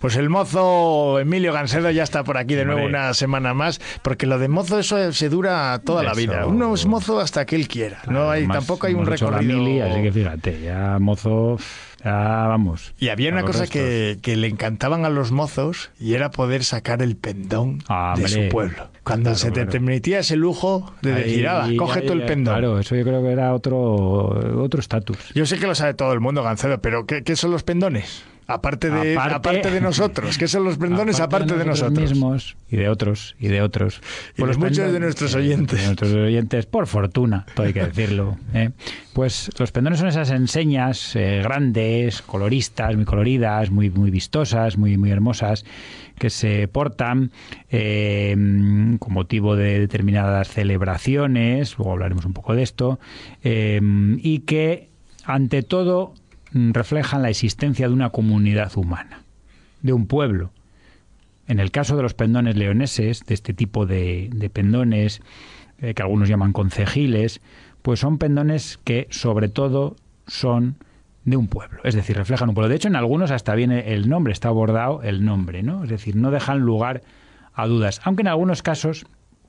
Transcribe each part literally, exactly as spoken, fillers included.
Pues el mozo Emilio Gancedo ya está por aquí de nuevo Hombre. una semana más, porque lo de mozo eso se dura toda la Eso. vida. Uno es mozo hasta que él quiera. Claro, No hay, además, tampoco hay un hemos hecho la recorrido. mili, así que fíjate, ya mozo, ya vamos. Y había a una los cosa restos. que, que le encantaban a los mozos y era poder sacar el pendón Ah, de hombre. su pueblo. Cuando Claro, se te claro. permitía ese lujo de Ahí, decir, "Ala, coge ahí, tú el eh, pendón". Claro, eso yo creo que era otro otro estatus. Yo sé que lo sabe todo el mundo, Gancedo, pero ¿qué, qué son los pendones? Aparte de, Aparte- aparte de nosotros. ¿Qué son los pendones aparte, de nosotros? mismos y de otros y de otros. Y de los muchos pendon- de nuestros eh, oyentes. de nuestros oyentes, por fortuna, todo hay que decirlo. ¿eh? Pues los pendones son esas enseñas eh, grandes, coloristas, muy coloridas, muy, muy vistosas, muy, muy hermosas, que se portan eh, con motivo de determinadas celebraciones, luego hablaremos un poco de esto, eh, y que, ante todo, reflejan la existencia de una comunidad humana, de un pueblo. En el caso de los pendones leoneses, de este tipo de, de pendones, eh, que algunos llaman concejiles, pues son pendones que sobre todo son de un pueblo, es decir, reflejan un pueblo. De hecho, en algunos hasta viene el nombre, está bordado el nombre, ¿no? Es decir, no dejan lugar a dudas, aunque en algunos casos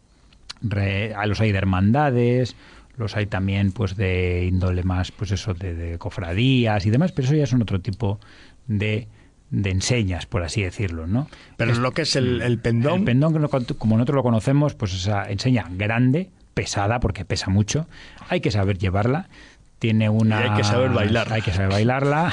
re, los hay de hermandades, los hay también pues de índole más, pues eso, de, de cofradías y demás, pero eso ya son otro tipo de, de enseñas, por así decirlo, ¿no? Pero Es- lo que es el, el pendón, el pendón, como nosotros lo conocemos, pues esa enseña grande, pesada, porque pesa mucho, hay que saber llevarla. Tiene una... Y hay que saber bailarla. Hay que saber bailarla.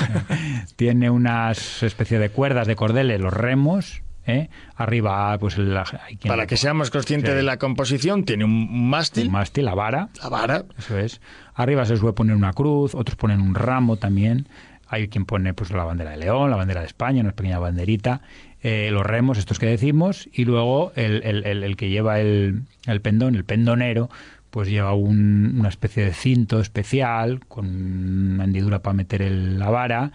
Tiene una especie de cuerdas de cordeles, los remos, ¿eh? Arriba, pues... El, hay quien para le- que seamos conscientes Sí. de la composición, tiene un mástil, el mástil, la vara, la vara, eso es. Arriba se suele poner una cruz, otros ponen un ramo también. Hay quien pone pues la bandera de León, la bandera de España, una pequeña banderita, eh, los remos, estos que decimos, y luego el, el, el, el que lleva el, el pendón, el pendonero, pues lleva un, una especie de cinto especial con una hendidura para meter el, la vara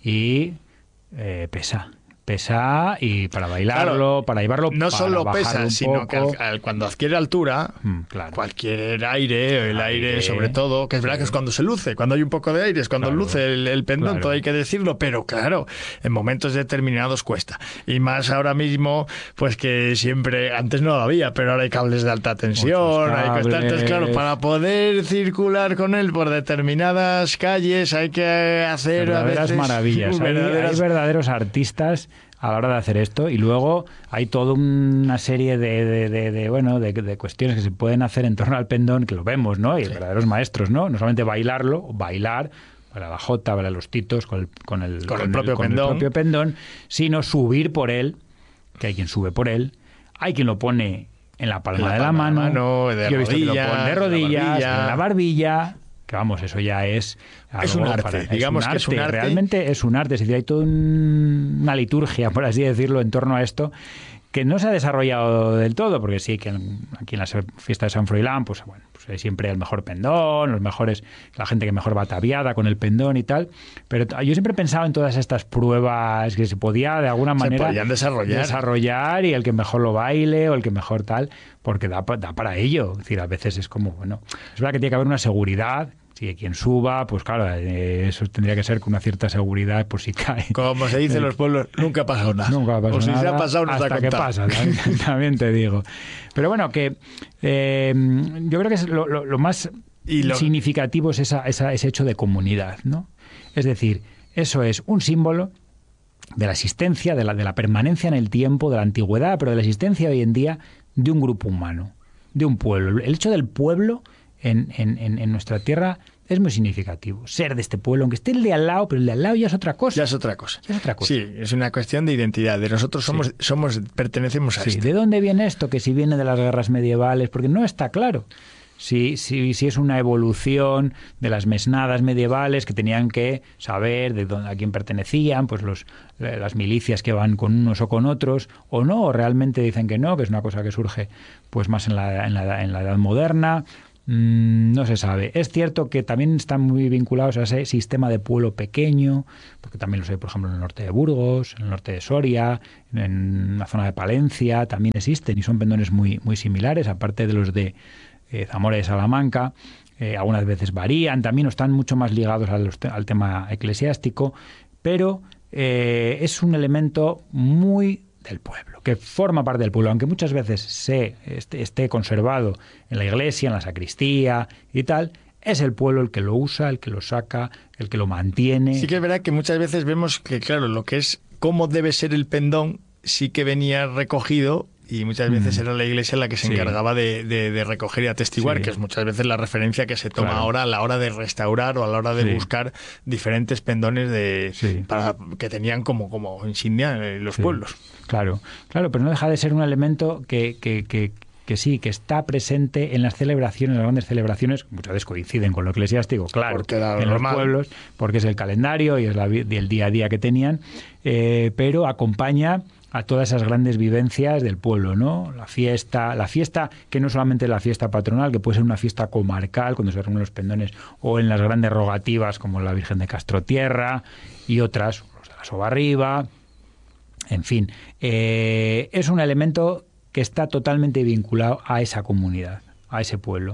y eh, pesa. Pesa y para bailarlo, Claro, para llevarlo, no para solo bajarlo pesa, un sino que poco. al- al- cuando adquiere altura, Mm, claro. cualquier aire, el aire, Aire, sobre todo, que es verdad sí. que es cuando se luce, cuando hay un poco de aire, es cuando Claro, luce el, el pendón, claro. todo hay que decirlo, pero claro, en momentos determinados cuesta. Y más ahora mismo, pues que siempre, antes no lo había, pero ahora hay cables de alta tensión, Muchos hay que estar, entonces, claro, cables. para poder circular con él por determinadas calles hay que hacer a verdaderas veces maravillas. Hay, verdaderas- hay verdaderos artistas a la hora de hacer esto y luego hay toda una serie de, de, de, de, bueno de, de cuestiones que se pueden hacer en torno al pendón, que lo vemos, ¿no? Y Sí. verdaderos maestros, ¿no? No solamente bailarlo, bailar, para la jota, para los titos, con el, con el, Con el propio con pendón. propio pendón, sino subir por él, que hay quien sube por él, hay quien lo pone en la palma En la de la palma de la mano, mano, de yo he visto que lo rodillas, ponen de en la rodillas, barbilla. en la barbilla, que vamos, eso ya es... Es algo un arte, es digamos un que es un arte. Realmente es un arte, es decir, hay toda un- una liturgia, por así decirlo, en torno a esto, que no se ha desarrollado del todo, porque sí que en- aquí en la fiesta de San Froilán, pues bueno, pues hay siempre el mejor pendón, los mejores, la gente que mejor va ataviada con el pendón y tal, pero t- yo siempre he pensado en todas estas pruebas que se podía de alguna Se manera podían desarrollar. desarrollar y el que mejor lo baile o el que mejor tal, porque da, pa- da para ello, es decir, a veces es como, bueno, es verdad que tiene que haber una seguridad. Si quien suba, pues claro, eh, eso tendría que ser con una cierta seguridad por si cae. Como se dice en los pueblos, nunca ha pasado nada. Nunca ha pasado o si nada. se ha pasado, nos hasta ha que contado. pasa, también, también te digo. Pero bueno, que eh, yo creo que es lo, lo- lo más Y lo- significativo es esa, esa- ese hecho de comunidad, ¿no? Es decir, eso es un símbolo de la existencia, de la, de la permanencia en el tiempo, de la antigüedad, pero de la existencia hoy en día de un grupo humano, de un pueblo. El hecho del pueblo en, en, en, en nuestra tierra es muy significativo. Ser de este pueblo, aunque esté el de al lado, pero el de al lado ya es otra cosa. Ya es otra cosa. Ya es otra cosa. Sí, es una cuestión de identidad. De nosotros somos, Sí. somos pertenecemos a Sí, esto. ¿de dónde viene esto? Que si viene de las guerras medievales, porque no está claro. Si, si, si es una evolución de las mesnadas medievales que tenían que saber de dónde, a quién pertenecían, pues los, las milicias que van con unos o con otros, o no, o realmente dicen que no, que es una cosa que surge pues más en la, en la, en la Edad Moderna. Mm, no se sabe. Es cierto que también están muy vinculados a ese sistema de pueblo pequeño, porque también los hay, por ejemplo, en el norte de Burgos, en el norte de Soria, en la zona de Palencia, también existen y son pendones muy, muy similares, aparte de los de eh, Zamora y Salamanca. Eh, algunas veces varían también, o están mucho más ligados a los te- al tema eclesiástico, pero eh, es un elemento muy del pueblo, que forma parte del pueblo, aunque muchas veces se esté, esté conservado en la iglesia, en la sacristía y tal, es el pueblo el que lo usa, el que lo saca, el que lo mantiene. Sí que es verdad que muchas veces vemos que, claro, lo que es cómo debe ser el pendón sí que venía recogido y muchas veces mm. era la iglesia la que se sí. encargaba de, de, de recoger y atestiguar, sí. que es muchas veces la referencia que se toma claro. ahora a la hora de restaurar o a la hora de sí. buscar diferentes pendones de sí. para que tenían como, como insignia en los sí. pueblos. Claro, claro, pero no deja de ser un elemento que, que, que, que sí, que está presente en las celebraciones, en las grandes celebraciones, muchas veces coinciden con lo eclesiástico, claro, en normal. Los pueblos, porque es el calendario y es la, el día a día que tenían, eh, pero acompaña a todas esas grandes vivencias del pueblo, ¿no? La fiesta, la fiesta que no solamente la fiesta patronal, que puede ser una fiesta comarcal cuando se reúnen los pendones, o en las grandes rogativas como la Virgen de Castrotierra y otras, los de la Sobarriba, en fin, eh, es un elemento que está totalmente vinculado a esa comunidad, a ese pueblo.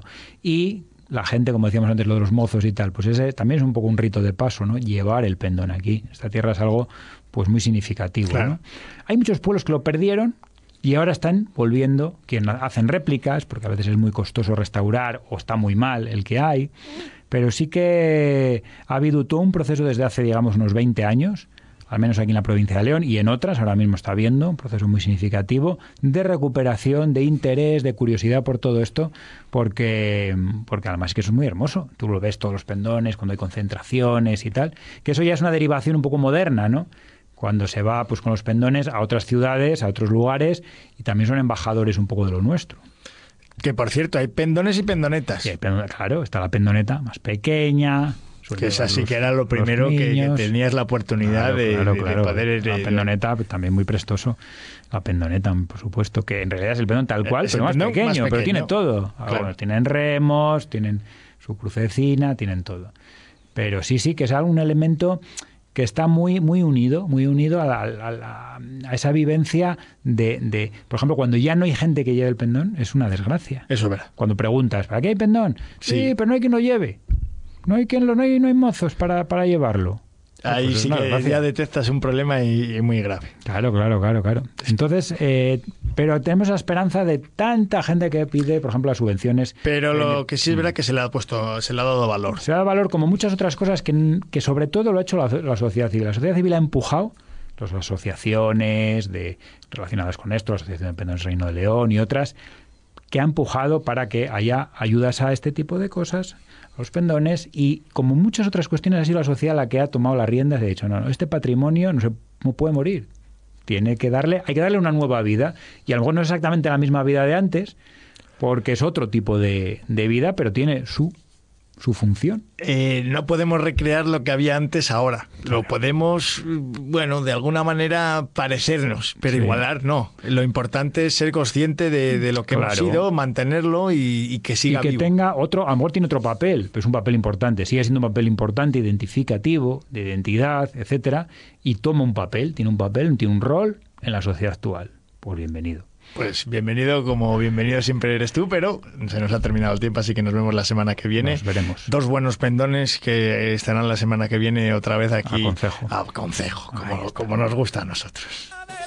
Y la gente, como decíamos antes, lo de los mozos y tal, pues ese también es un poco un rito de paso, ¿no? Llevar el pendón aquí. Esta tierra es algo pues muy significativo, claro. ¿no? Hay muchos pueblos que lo perdieron y ahora están volviendo, que hacen réplicas, porque a veces es muy costoso restaurar o está muy mal el que hay, pero sí que ha habido todo un proceso desde hace, digamos, unos veinte años, al menos aquí en la provincia de León y en otras, ahora mismo está habiendo un proceso muy significativo de recuperación, de interés, de curiosidad por todo esto, porque, porque además es que eso es muy hermoso. Tú lo ves todos los pendones, cuando hay concentraciones y tal, que eso ya es una derivación un poco moderna, ¿no? Cuando se va pues con los pendones a otras ciudades, a otros lugares, y también son embajadores un poco de lo nuestro. Que por cierto, hay pendones y pendonetas. Sí, hay pendones, claro, está la pendoneta más pequeña. Que esa sí que era lo primero que, que tenías la oportunidad claro, de, claro, de, claro. de poder... La pendoneta también muy prestoso. La pendoneta, por supuesto, que en realidad es el pendón tal cual, es pero más pequeño, más pequeño, pero tiene todo. Claro. Bueno, tienen remos, tienen su crucecina, tienen todo. Pero sí, sí, que es algún elemento que está muy muy unido, muy unido a, la, a, la, a esa vivencia de, de... Por ejemplo, cuando ya no hay gente que lleve el pendón, es una desgracia. Eso es verdad. Cuando preguntas, ¿para qué hay pendón? Sí, sí pero no hay quien lo lleve. No hay quien lo, no hay, no hay mozos para, para llevarlo. Ahí pues sí que gracia. Ya detectas un problema y, y muy grave. Claro, claro, claro, claro. Entonces, eh, pero tenemos la esperanza de tanta gente que pide, por ejemplo, las subvenciones. Pero lo el, que sí es verdad que se le ha puesto, se le ha dado valor. Se le ha dado valor como muchas otras cosas que, que sobre todo lo ha hecho la, la sociedad civil. La sociedad civil ha empujado las asociaciones de, relacionadas con esto, la Asociación de Pendones Reino de León y otras, que ha empujado para que haya ayudas a este tipo de cosas, a los pendones, y como muchas otras cuestiones ha sido la sociedad la que ha tomado las riendas y ha dicho, no, no, este patrimonio no se no puede morir, tiene que darle, hay que darle una nueva vida, y a lo mejor no es exactamente la misma vida de antes, porque es otro tipo de, de vida, pero tiene su su función. Eh, no podemos recrear lo que había antes ahora. Claro. Lo podemos, bueno, de alguna manera parecernos, pero sí. igualar no. Lo importante es ser consciente de, de lo que claro. hemos sido, mantenerlo y, y que siga y que vivo. tenga otro, a lo mejor tiene otro papel, pero es un papel importante, sigue siendo un papel importante, identificativo, de identidad, etcétera, y toma un papel, tiene un papel, tiene un rol en la sociedad actual. Pues bienvenido. Pues bienvenido, como bienvenido siempre eres tú, pero se nos ha terminado el tiempo, así que nos vemos la semana que viene. Nos veremos. Dos buenos pendones que estarán la semana que viene otra vez aquí. A Concejo. A Concejo, como, como nos gusta a nosotros.